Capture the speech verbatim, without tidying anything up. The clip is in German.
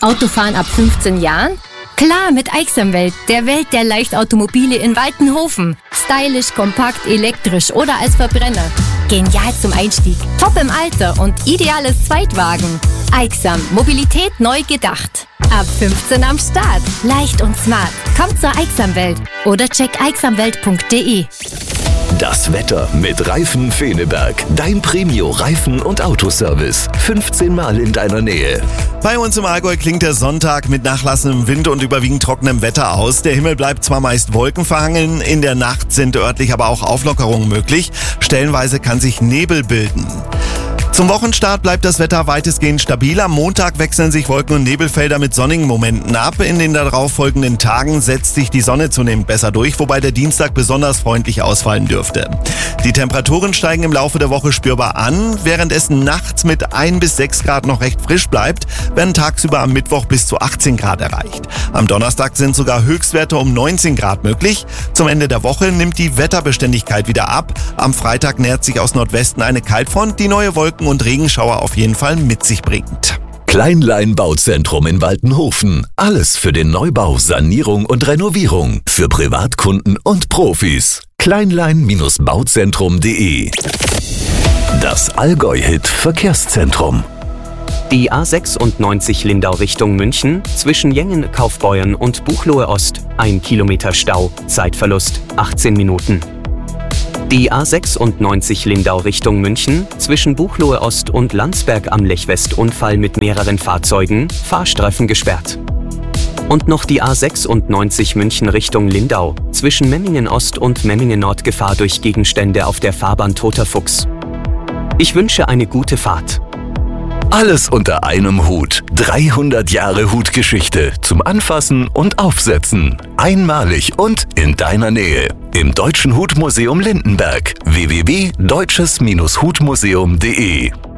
Autofahren ab fünfzehn Jahren? Klar, mit Aixamwelt, der Welt der Leichtautomobile in Waltenhofen. Stylisch, kompakt, elektrisch oder als Verbrenner. Genial zum Einstieg, top im Alter und ideales Zweitwagen. Aixam, Mobilität neu gedacht. Ab fünfzehn am Start. Leicht und smart. Kommt zur Aixamwelt oder check aixamwelt punkt de. Das Wetter mit Reifen Feneberg. Dein Premio-Reifen- und Autoservice. fünfzehn Mal in deiner Nähe. Bei uns im Allgäu klingt der Sonntag mit nachlassendem Wind und überwiegend trockenem Wetter aus. Der Himmel bleibt zwar meist wolkenverhangen, in der Nacht sind örtlich aber auch Auflockerungen möglich. Stellenweise kann sich Nebel bilden. Zum Wochenstart bleibt das Wetter weitestgehend stabil. Am Montag wechseln sich Wolken- und Nebelfelder mit sonnigen Momenten ab. In den darauffolgenden Tagen setzt sich die Sonne zunehmend besser durch, wobei der Dienstag besonders freundlich ausfallen dürfte. Die Temperaturen steigen im Laufe der Woche spürbar an. Während es nachts mit ein bis sechs Grad noch recht frisch bleibt, werden tagsüber am Mittwoch bis zu achtzehn Grad erreicht. Am Donnerstag sind sogar Höchstwerte um neunzehn Grad möglich. Zum Ende der Woche nimmt die Wetterbeständigkeit wieder ab. Am Freitag nähert sich aus Nordwesten eine Kaltfront, die neue Wolken und Regenschauer auf jeden Fall mit sich bringt. Kleinlein Bauzentrum in Waltenhofen. Alles für den Neubau, Sanierung und Renovierung. Für Privatkunden und Profis. kleinlein Bauzentrum punkt de. Das Allgäu-Hit Verkehrszentrum. Die A sechsundneunzig Lindau Richtung München, zwischen Jengen, Kaufbeuern und Buchloe Ost, ein Kilometer Stau, Zeitverlust achtzehn Minuten. Die A sechsundneunzig Lindau Richtung München, zwischen Buchloe Ost und Landsberg am Lech West Unfall mit mehreren Fahrzeugen, Fahrstreifen gesperrt. Und noch die A sechsundneunzig München Richtung Lindau, zwischen Memmingen Ost und Memmingen Nord Gefahr durch Gegenstände auf der Fahrbahn Toter Fuchs. Ich wünsche eine gute Fahrt. Alles unter einem Hut. dreihundert Jahre Hutgeschichte zum Anfassen und Aufsetzen. Einmalig und in deiner Nähe. Im Deutschen Hutmuseum Lindenberg. w w w punkt deutsches Hutmuseum punkt de